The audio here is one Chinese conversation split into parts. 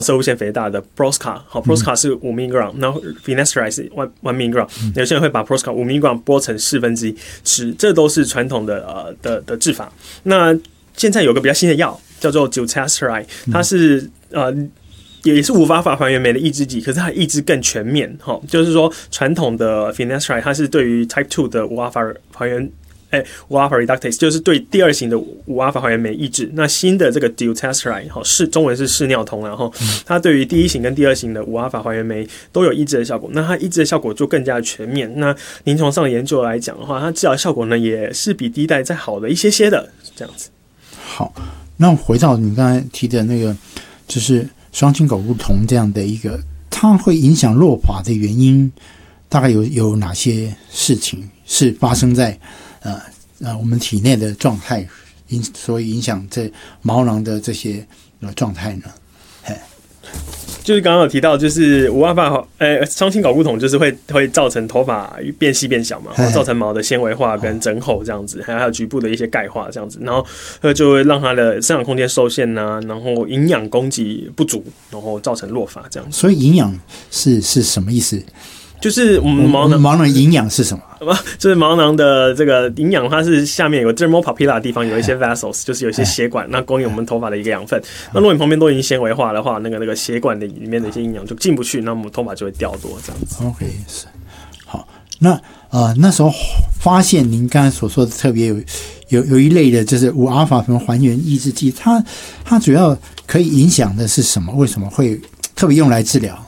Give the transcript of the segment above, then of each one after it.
射物腺肥大的 Prosca， 好 ，Prosca 是5mg，然后 finasteride 是1mg，有些人会把 Prosca 5mg剥成1/4吃，这都是传统的治法。那现在有个比较新的药叫做 dutasteride， 它是也是无法还原酶的抑制剂，可是它抑制更全面，就是说传统的 finasteride 它是对于 Type 2的5阿法还原。5阿法 reductase 就是对第2型的5阿法还原酶抑制。那新的这个 dutasteride 中文是视尿酮，然后它对于第1型跟第2型的5阿法还原酶都有抑制的效果。那它抑制的效果就更加全面。那临床上的研究来讲的话，它治疗效果呢也是比第一代再好的一些的这样子。 好，那回到你刚才提的那个，就是双氢睾固酮这样的一个，它会影响落发的原因，大概有哪些事情是发生在我们体内的状态，所以影响这毛囊的这些状态呢？ 就是刚刚有提到，就是5阿法双氢睾固酮就是会造成头发变细变小嘛，造成毛的纤维化跟增厚这样子，还有局部的一些钙化这样子，然后就会让它的生长空间受限啊，然后营养供给不足，然后造成落发这样子。 所以营养是什么意思？ 就是我们毛囊营养是什么？ 就是毛囊的这个营养，它是下面有 dermal papilla 的地方有一些 vessels， 就是有一些血管，那供应我们头发的一个养分。那如果你旁边都已经纤维化的话，那个血管里面的一些营养就进不去，那我们头发就会掉多这样子。 OK， 是好。那时候发现您刚才所说的特别有一类的，就是5阿法还原抑制剂，它主要可以影响的是什么？为什么会特别用来治疗？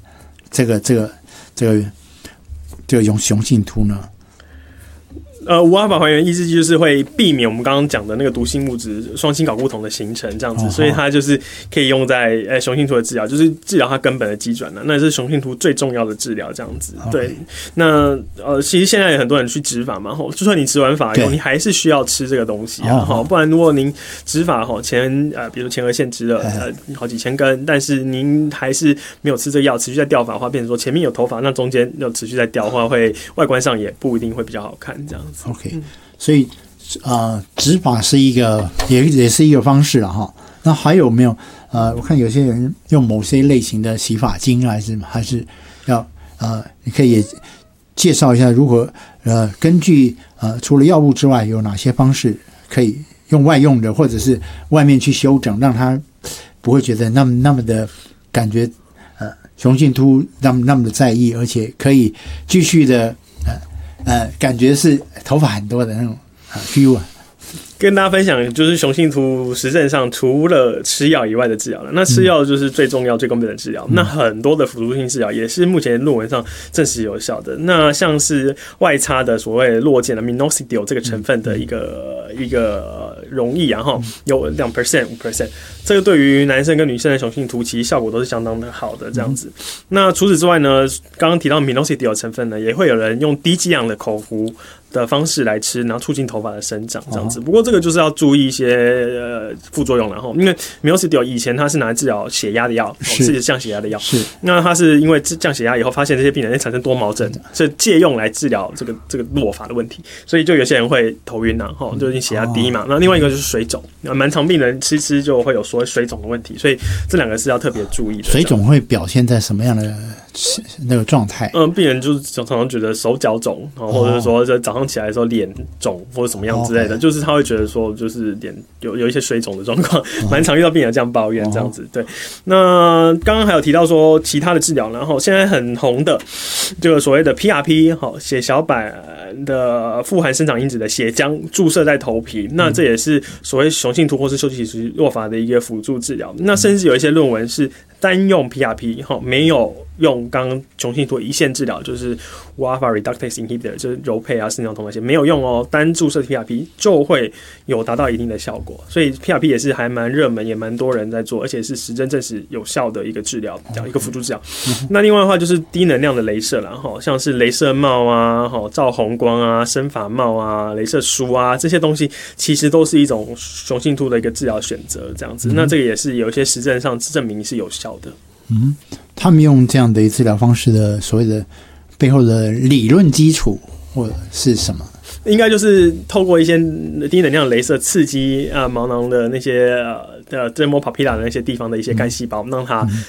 这个雄性秃呢 5阿法还原抑制剂就是会避免我们刚刚讲的那个毒性物质双氢睾固酮的形成，这样子，所以它就是可以用在雄性秃的治疗，就是治疗它根本的机转了，那是雄性秃最重要的治疗，这样子。对，那其实现在有很多人去植发嘛，就算你植完发以后，你还是需要吃这个东西啊，不然如果您植发比如前额腺植了好几千根，但是您还是没有吃这个药，持续在掉发的话，变成说前面有头发，那中间又持续在掉的话，会外观上也不一定会比较好看，这样子。 OK， 所以植发是一个也是一个方式了哈。那还有没有我看有些人用某些类型的洗发精还是要你可以也介绍一下如何根据除了药物之外有哪些方式可以用外用的，或者是外面去修整，让他不会觉得那么的感觉雄性秃那么的在意，而且可以继续的感觉是头发很多的那种feel 啊。 跟大家分享，就是雄性秃实证上除了吃药以外的治疗了，那吃药就是最重要、最根本的治疗。那很多的辅助性治疗也是目前论文上证实有效的。那像是外擦的所谓落健的 minoxidil 这个成分的一个溶液啊，有2%、5%，这个对于男生跟女生的雄性秃其实效果都是相当的好的这样子。那除此之外呢，刚刚提到 minoxidil 成分呢，也会有人用低剂量的口服的方式来吃，然后促进头发的生长这样子。不过这个就是要注意一些副作用了哈，因为 minoxidil 以前它是拿来治疗血压的药，是降血压的药。是，那它是因为降血压以后，发现这些病人会产生多毛症，所以借用来治疗这个落发的问题。所以就有些人会头晕啊，就是血压低嘛。那另外一个就是水肿，蛮常病人吃就会有所谓水肿的问题，所以这两个是要特别注意的。 水肿会表现在什么样的那个状态？ 病人就是常常觉得手脚肿，或者是说早上起来的时候脸肿或者什么样之类的，就是他会觉得说就是脸有一些水肿的状况，蛮常遇到病人这样抱怨这样子。对，那刚刚还有提到说其他的治疗，然后现在很红的这个所谓的 PRP 血小板的富含生长因子的血浆注射在头皮，那这也是所谓雄性秃或是休憩期落发的一个辅助治疗。那甚至有一些论文是单用 PRP 没有用刚刚雄性秃一线治疗，就是5阿法 reductase inhibitor， 就是柔配啊、视尿酮那些没有用哦，单注射 PRP 就会有达到一定的效果，所以 PRP 也是还蛮热门，也蛮多人在做，而且是实证证实有效的一个治疗，一个辅助治疗。那另外的话就是低能量的雷射啦，像是雷射帽啊、照红光啊、生发帽啊、雷射梳啊，这些东西其实都是一种雄性秃的一个治疗选择，这样子。那这个也是有一些实证上证明是有效的。 他们用这样的治疗方式的所谓的背后的理论基础或者是什么？ 应该就是透过一些低能量雷射刺激毛囊的那些dermal papilla 的那些地方的一些干细胞，让它